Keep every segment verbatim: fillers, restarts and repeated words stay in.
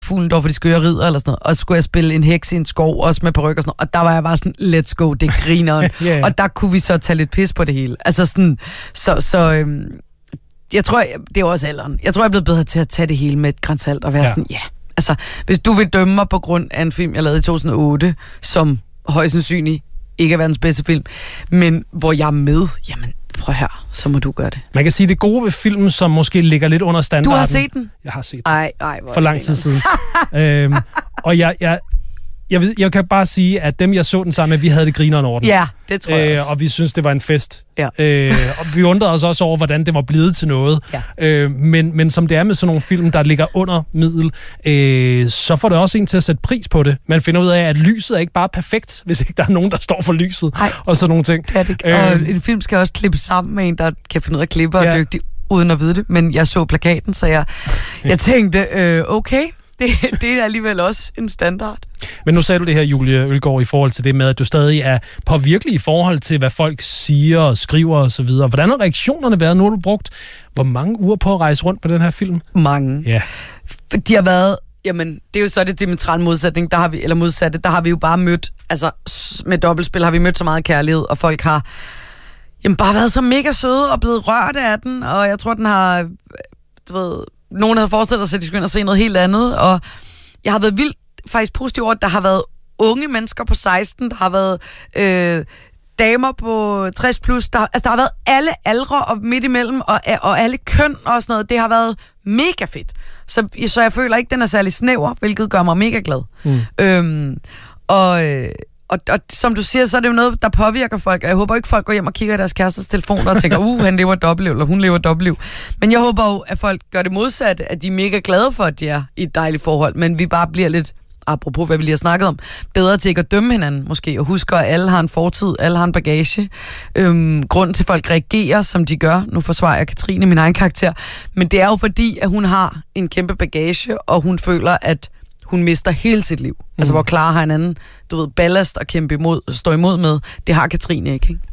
Fuglen for de skøre ridder eller sådan noget, og så skulle jeg spille en heks i en skov, også med paryk og sådan noget, og der var jeg bare sådan, let's go, det er grineren. yeah. Og der kunne vi så tage lidt pis på det hele. Altså sådan, så, så øhm, jeg tror, det er også alderen. Jeg tror, jeg er blevet bedre til at tage det hele med et gran salt og være ja. sådan, ja. Yeah. Altså, hvis du vil dømme mig på grund af en film, jeg lavede i to tusind og otte, som højst sandsynligt ikke er verdens bedste film, men hvor jeg er med, jamen, prøv her, så må du gøre det. Man kan sige, det gode ved filmen, som måske ligger lidt under standarden. Du har set den? Jeg har set den. Ej, ej, for lang tid siden. øhm, og jeg, jeg, jeg, ved, jeg kan bare sige, at dem, jeg så den sammen med, vi havde det grineren over den. Ja, det tror jeg også. Øh, og vi synes det var en fest. Ja. Øh, og vi undrede os også over, hvordan det var blevet til noget. Ja. Øh, men, men som det er med sådan nogle film, der ligger under middel, øh, så får det også en til at sætte pris på det. Man finder ud af, at lyset er ikke bare perfekt, hvis ikke der er nogen, der står for lyset. Ej, og sådan nogle ting. Det er det ikke. Øh, og en film skal også klippe sammen med en, der kan finde ud af at klippe og ja. er dygtig, uden at vide det. Men jeg så plakaten, så jeg, jeg tænkte, øh, okay, det, det er alligevel også en standard. Men nu sagde du det her, Julie Ølgaard, i forhold til det med, at du stadig er påvirkelig i forhold til, hvad folk siger og skriver og så videre. Hvordan har reaktionerne været? Nu har du brugt hvor mange uger på at rejse rundt på den her film? Mange. Ja. De har været, jamen, det er jo så det diametrale modsætning, der har vi, eller modsatte, der har vi jo bare mødt, altså med dobbeltspil har vi mødt så meget kærlighed, og folk har jamen, bare været så mega søde og blevet rørt af den, og jeg tror, den har, du ved, nogen havde forestillet sig, at de skulle ind og se noget helt andet, og jeg har været vildt faktisk positiv over, at der har været unge mennesker på seksten, der har været øh, damer på tres plus, der, altså der har været alle aldre og midt imellem, og, og alle køn og sådan noget. Det har været mega fedt. Så, så jeg føler ikke, den er særlig snæver, hvilket gør mig mega glad. Mm. Øhm, og, og, og som du siger, så er det jo noget, der påvirker folk, og jeg håber ikke, folk går hjem og kigger i deres kæresters telefoner og tænker, uh, han lever et dobbeltliv, eller hun lever et dobbeltliv. Men jeg håber jo, at folk gør det modsatte, at de er mega glade for, at de er i et dejligt forhold, men vi bare bliver lidt, apropos hvad vi lige har snakket om, bedre til ikke at dømme hinanden måske, og husker, at alle har en fortid, alle har en bagage. Øhm, grunden til, at folk reagerer, som de gør, nu forsvarer jeg Katrine, min egen karakter, men det er jo fordi, at hun har en kæmpe bagage, og hun føler, at hun mister hele sit liv. Mm. Altså, hvor Clara har en anden, du ved, ballast at kæmpe imod, stå imod med. Det har Katrine ikke, ikke?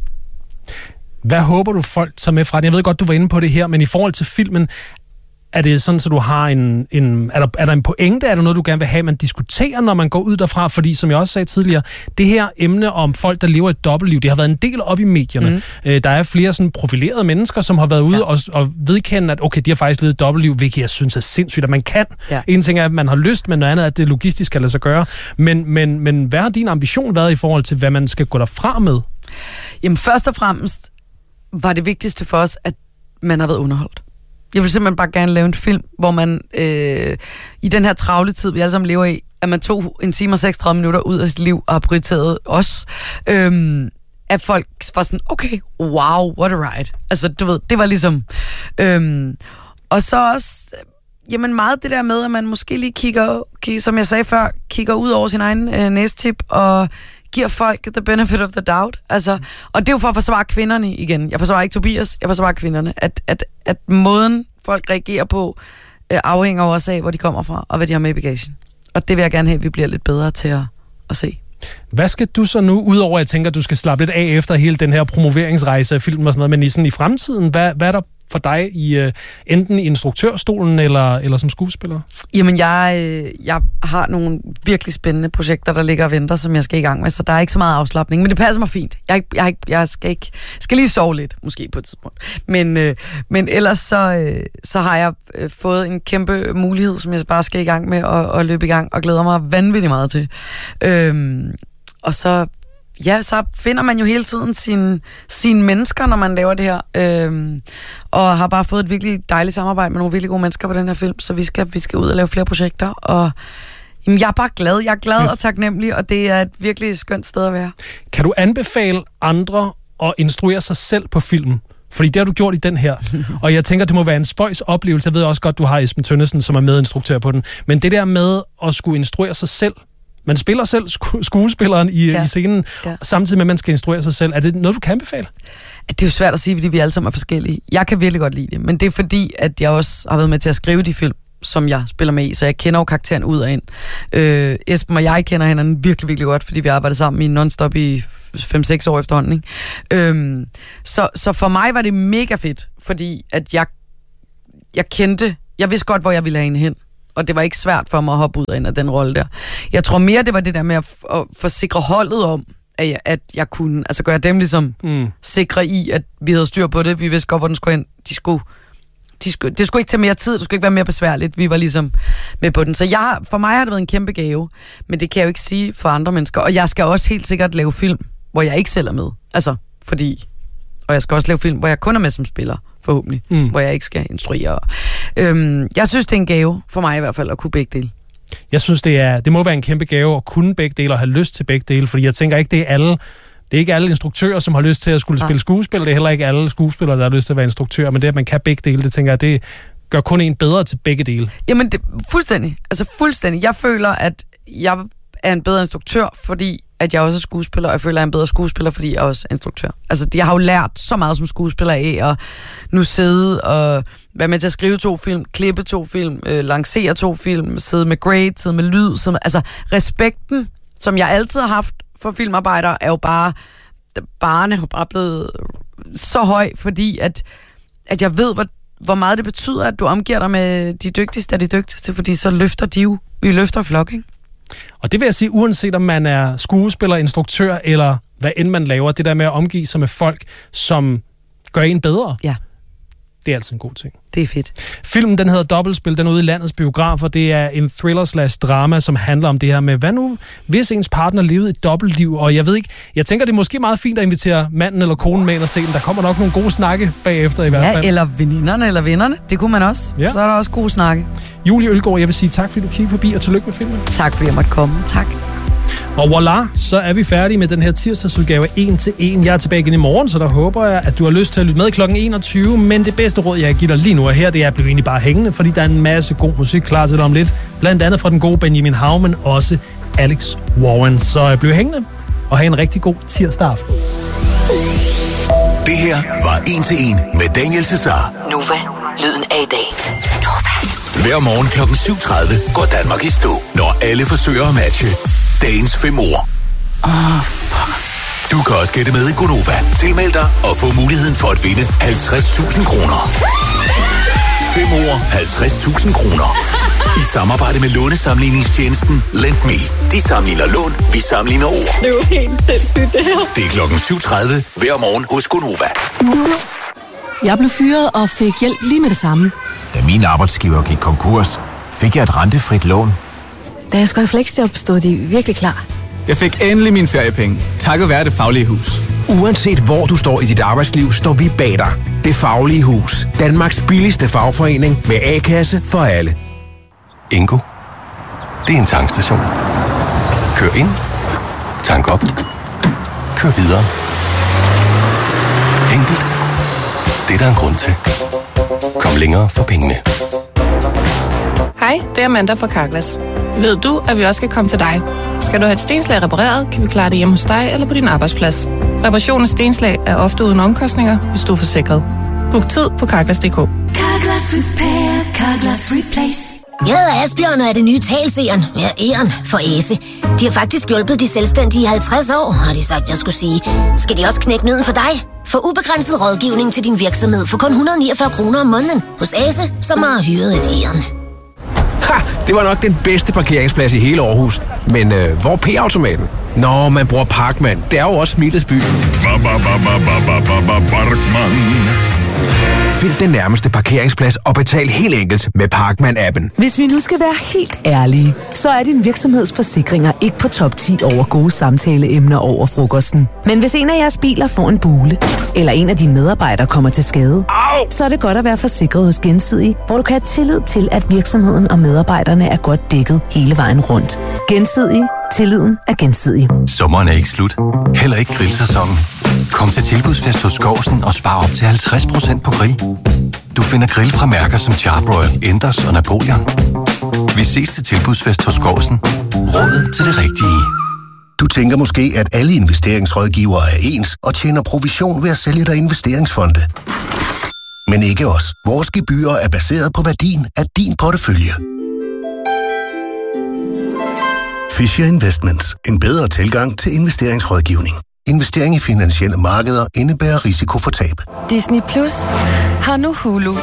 Hvad håber du, folk tager med fra den? Jeg ved godt, du var inde på det her, men i forhold til filmen, er det sådan, så du har en... en er, der, er der en pointe? Er der noget, du gerne vil have, man diskuterer, når man går ud derfra? Fordi, som jeg også sagde tidligere, det her emne om folk, der lever et dobbeltliv, det har været en del op i medierne. Mm. Øh, der er flere sådan profilerede mennesker, som har været ude ja. og, og vedkende, at okay, de har faktisk levet et dobbeltliv, hvilket jeg synes er sindssygt, at man kan. Ja. En ting er, at man har lyst, men noget andet er, at det logistisk kan lade sig gøre. Men, men, men hvad har din ambition været i forhold til, hvad man skal gå derfra med? Jamen, først og fremmest var det vigtigste for os, at man har været underholdt. Jeg vil simpelthen bare gerne lave en film, hvor man øh, i den her travle tid, vi alle sammen lever i, at man tog en time og seksogtredive minutter ud af sit liv og har prioriteret os. Øhm, at folk var sådan, okay, wow, what a ride. Altså, du ved, det var ligesom... Øhm, og så også, jamen meget det der med, at man måske lige kigger, kigger som jeg sagde før, kigger ud over sin egen øh, næstip og giver folk the benefit of the doubt. Altså, og det er jo for at forsvare kvinderne igen. Jeg forsvarer ikke Tobias, jeg forsvarer kvinderne. At, at, at måden folk reagerer på, øh, afhænger også af, hvor de kommer fra, og hvad de har med i bagagen. Og det vil jeg gerne have, at vi bliver lidt bedre til at, at se. Hvad skal du så nu, udover at jeg tænker, at du skal slappe lidt af efter hele den her promoveringsrejse af film og sådan noget, men i, sådan i fremtiden, hvad, hvad er der for dig i uh, enten i instruktørstolen eller, eller som skuespiller? Jamen, jeg, jeg har nogle virkelig spændende projekter, der ligger og venter, som jeg skal i gang med, så der er ikke så meget afslapning, men det passer mig fint. Jeg, jeg, jeg skal, ikke, skal lige sove lidt, måske på et tidspunkt. Men, øh, men ellers så, øh, så har jeg øh, fået en kæmpe mulighed, som jeg bare skal i gang med at, at løbe i gang, og glæder mig vanvittigt meget til. Øhm, og så Ja, så finder man jo hele tiden sine, sine mennesker, når man laver det her. Øhm, og har bare fået et virkelig dejligt samarbejde med nogle virkelig gode mennesker på den her film, så vi skal, vi skal ud og lave flere projekter. Og jamen, jeg er bare glad. Jeg er glad yes. og taknemmelig, og det er et virkelig skønt sted at være. Kan du anbefale andre at instruere sig selv på film? Fordi det har du gjort i den her. Og jeg tænker, det må være en spøjs oplevelse. Jeg ved også godt, du har Esben Tønnesen, som er medinstruktør på den. Men det der med at skulle instruere sig selv, man spiller selv sku- skuespilleren i, ja. i scenen, ja. samtidig med, at man skal instruere sig selv. Er det noget, du kan anbefale? Det er jo svært at sige, fordi vi alle sammen er forskellige. Jeg kan virkelig godt lide det, men det er fordi, at jeg også har været med til at skrive de film, som jeg spiller med i, så jeg kender jo karakteren ud og ind. Øh, Esben og jeg kender hinanden virkelig, virkelig godt, fordi vi arbejder sammen i non-stop i fem seks år efterhånden. Ikke? Øh, så, så for mig var det mega fedt, fordi at jeg, jeg kendte, jeg vidste godt, hvor jeg ville have hende hen. og det var ikke svært for mig at hoppe ud af, af den rolle der. Jeg tror mere, det var det der med at, at forsikre holdet om, at jeg, at jeg kunne, altså gøre dem ligesom mm. sikre i, at vi havde styr på det, vi vidste godt, hvor den skulle hen, de skulle, de skulle, det skulle ikke tage mere tid, det skulle ikke være mere besværligt, vi var ligesom med på den. Så jeg, for mig har det været en kæmpe gave, men det kan jeg jo ikke sige for andre mennesker, og jeg skal også helt sikkert lave film, hvor jeg ikke selv er med, altså, fordi, og jeg skal også lave film, hvor jeg kun er med som spiller, forhåbentlig, mm. hvor jeg ikke skal instruere. Øhm, jeg synes, det er en gave, for mig i hvert fald, at kunne begge dele. Jeg synes, det, er, det må være en kæmpe gave at kunne begge dele og have lyst til begge dele, fordi jeg tænker ikke, det er alle, det er ikke alle instruktører, som har lyst til at skulle Nej. spille skuespil, det er heller ikke alle skuespillere, der har lyst til at være instruktør, men det, at man kan begge dele, det tænker jeg, det gør kun en bedre til begge dele. Jamen, det, fuldstændig. Altså fuldstændig. Jeg føler, at jeg er en bedre instruktør, fordi at jeg også er skuespiller, og jeg føler, at jeg er en bedre skuespiller, fordi jeg også er instruktør. Altså, jeg har jo lært så meget som skuespiller af at nu sidde og være med til at skrive to film, klippe to film, øh, lancere to film, sidde med grade, sidde med lyd, sidde med, altså respekten, som jeg altid har haft for filmarbejdere, er jo bare, barne har bare blevet så høj, fordi at, at jeg ved, hvor, hvor meget det betyder, at du omgiver dig med de dygtigste af de dygtigste, fordi så løfter de jo, vi løfter flok, ikke? Og det vil jeg sige, uanset om man er skuespiller, instruktør, eller hvad end man laver, det der med at omgive sig med folk, som gør en bedre, ja. Det er altid en god ting. Det er fedt. Filmen, den hedder Dobbeltspil, den er ude i landets biografer. Det er en thriller-slash-drama, som handler om det her med, hvad nu, hvis ens partner levede et dobbeltliv? Og jeg ved ikke, jeg tænker, det er måske meget fint at invitere manden eller konen med ind og se den. Der kommer nok nogle gode snakke bagefter i hvert fald. Ja, eller veninderne eller vennerne. Det kunne man også. Ja. Så er der også gode snakke. Julie Ølgaard, jeg vil sige tak, fordi du kiggede forbi, og tillykke med filmen. Tak, fordi jeg måtte komme. Tak. Og voilà, så er vi færdige med den her tirsdagsudgave en til en. Jeg er tilbage igen i morgen, så der håber jeg, at du har lyst til at lytte med klokken enogtyve. Men det bedste råd, jeg giver dig lige nu er her, det er at blive egentlig bare hængende, fordi der er en masse god musik klar til dig om lidt. Blandt andet fra den gode Benjamin Hav, men også Alex Warren. Så bliv hængende og have en rigtig god tirsdag aften. Det her var en til en med Daniel Cesar. Nova, lyden af i dag. Nova. Hver morgen klokken syv tredive går Danmark i stå, når alle forsøger at matche dagens fem ord. Åh, oh, fuck. Du kan også gætte med i Gonova. Tilmeld dig og få muligheden for at vinde halvtreds tusind kroner. fem ord, halvtreds tusind kroner. I samarbejde med lånesamligningstjenesten LendMe. De sammenligner lån, vi sammenligner ord. Det er jo helt sindssygt, det her. Det er klokken syv tredive hver morgen hos Gonova. Jeg blev fyret og fik hjælp lige med det samme. Da min arbejdsgiver gik konkurs, fik jeg et rentefrit lån. Da jeg skulle i fleksjob, stod de virkelig klar. Jeg fik endelig mine feriepenge, takket være Det Faglige Hus. Uanset hvor du står i dit arbejdsliv, står vi bag dig. Det Faglige Hus. Danmarks billigste fagforening med A-kasse for alle. Ingo. Det er en tankstation. Kør ind. Tank op. Kør videre. Enkelt. Det er der en grund til. Kom længere for pengene. Hej, det er Amanda fra Carglass. Ved du, at vi også skal komme til dig? Skal du have et stenslag repareret, kan vi klare det hjemme hos dig eller på din arbejdsplads. Reparation af stenslag er ofte uden omkostninger, hvis du er forsikret. Book tid på Carglass punktum d k. Carglass Repair, Carglass Replace. Jeg hedder Asbjørn og er det nye talseren. Ja, Eren for Æse. De har faktisk hjulpet de selvstændige i halvtreds år, har de sagt, jeg skulle sige. Skal de også knække nøden for dig? For ubegrænset rådgivning til din virksomhed for kun et hundrede og niogfyrre kroner om måneden hos Æse, som har hyret et Eren. Ha! Det var nok den bedste parkeringsplads i hele Aarhus. Men øh, hvor er P-automaten? Nå, man bruger Parkman. Det er jo også Smilets by. Find den nærmeste parkeringsplads og betal helt enkelt med Parkman-appen. Hvis vi nu skal være helt ærlige, så er din virksomhedsforsikringer ikke på top ti over gode samtaleemner over frokosten. Men hvis en af jeres biler får en bule, eller en af dine medarbejdere kommer til skade, Au! så er det godt at være forsikret hos Gensidige, hvor du kan have tillid til, at virksomheden og medarbejderne er godt dækket hele vejen rundt. Gensidige. Tilliden er gensidig. Sommeren er ikke slut. Heller ikke grillsæsonen. Kom til Tilbudsfest hos Skovsen og spar op til halvtreds procent på grill. Du finder grill fra mærker som Charbroil, Enders og Napoleon. Vi ses til Tilbudsfest hos Skovsen. Råd til det rigtige. Du tænker måske, at alle investeringsrådgivere er ens og tjener provision ved at sælge dig investeringsfonde. Men ikke os. Vores gebyrer er baseret på værdien af din portefølje. Fisher Investments. En bedre tilgang til investeringsrådgivning. Investering i finansielle markeder indebærer risiko for tab. Disney Plus har nu Hulu,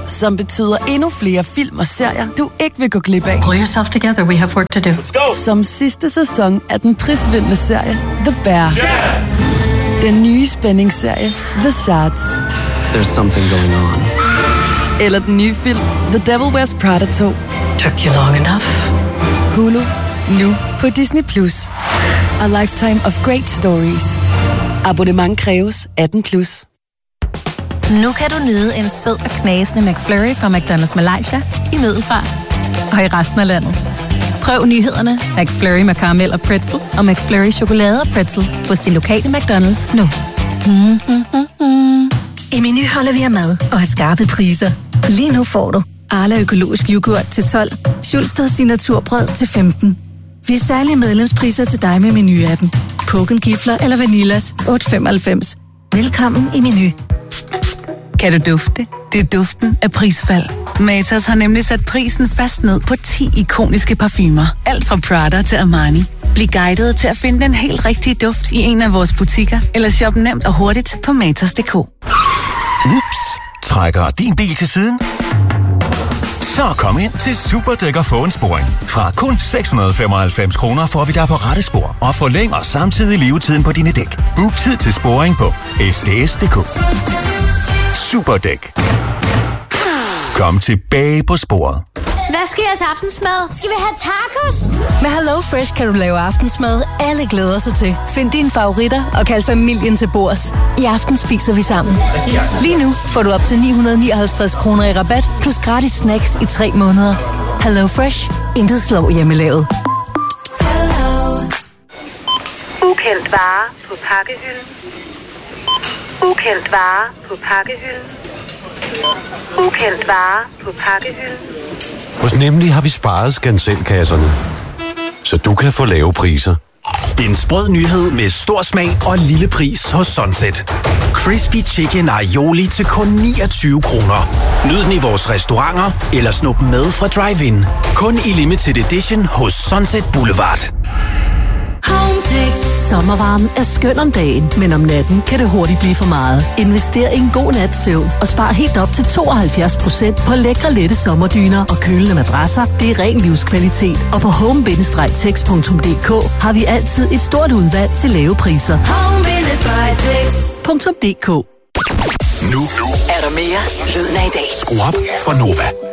som betyder endnu flere film og serier, du ikke vil gå glip af. Pull yourself together, we have work to do. Let's go. Som sidste sæson af den prisvindende serie The Bear. Yeah. Den nye spændingsserie The Shards. There's something going on. Eller den nye film The Devil Wears Prada to. Took you long enough. Hulu. Nu på Disney plus. A lifetime of great stories. Abonnement kræves atten plus. Nu kan du nyde en sød og knasende McFlurry fra McDonald's Malaysia i Middelfart og i resten af landet. Prøv nyhederne McFlurry med karamel og pretzel og McFlurry chokolade og pretzel hos din lokale McDonald's nu. Mm, mm, mm, mm. I Meny holder vi af mad og har skarpe priser. Lige nu får du Arla økologisk yoghurt til tolv, Schulstad signaturbrød til femten. Vi har særlige medlemspriser til dig med Meny-appen. Poken Gifler eller Vanillas otte femoghalvfems. Velkommen i Meny. Kan du dufte? Det er duften af prisfald. Matas har nemlig sat prisen fast ned på ti ikoniske parfumer. Alt fra Prada til Armani. Bliv guidet til at finde den helt rigtige duft i en af vores butikker, eller shop nemt og hurtigt på matas punktum d k. Ups, trækker din bil til siden? Så kom ind til Superdæk og få en sporing. Fra kun seks hundrede femoghalvfems kroner får vi dig på rette spor og forlænger samtidig levetiden på dine dæk. Book tid til sporing på s d s punktum d k. Superdæk. Kom tilbage på sporet. Hvad skal jeg til aftensmad? Skal vi have tacos? Med Hello Fresh kan du lave aftensmad, alle glæder sig til. Find dine favoritter og kald familien til bords. I aften spiser vi sammen. Lige nu får du op til ni hundrede nioghalvtreds kroner i rabat, plus gratis snacks i tre måneder. Hello Fresh. Intet slår hjemmelavet. Ukendt vare på pakkehylden. Ukendt vare på pakkehylden. Ukendt vare på pakkehylden. Hos Nemlig har vi sparet skanselkasserne, så du kan få lave priser. En sprød nyhed med stor smag og lille pris hos Sunset. Crispy Chicken Aioli til kun niogtyve kroner. Nyd den i vores restauranter eller snup med fra drive-in. Kun i limited edition hos Sunset Boulevard. Hometex. Sommervarmen er skøn om dagen, men om natten kan det hurtigt blive for meget. Invester i en god nats søvn og spar helt op til tooghalvfjerds procent på lækre lette sommerdyner og kølende madrasser. Det er ren livskvalitet. Og på home bindestreg tex punktum d k har vi altid et stort udvalg til lave priser. home bindestreg tex punktum d k. Nu Er der mere Lyden af i dag? skru op for Nova.